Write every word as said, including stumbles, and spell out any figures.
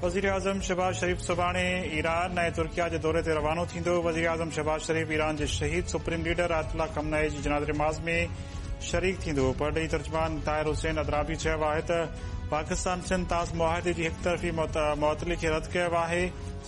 वज़ीर आज़म शहबाज शरीफ़ सुभाणे ईरान ऐं तुर्किया जे दौरे ते रवानो थींदो। वज़ीर आज़म शहबाज शरीफ़ ईरान जे शहीद सुप्रीम लीडर आयतुल्लाह खमनई जी जनाज़ नमाज़ में शरीक थींदो। परॾेही तर्जुमान ताहिर हुसैन अदराबी चयो आहे त पाकिस्तान सिंध ताज़ मुआहिदे जी हिक तरफ़ी मुअतली खे रद्द कयो आहे।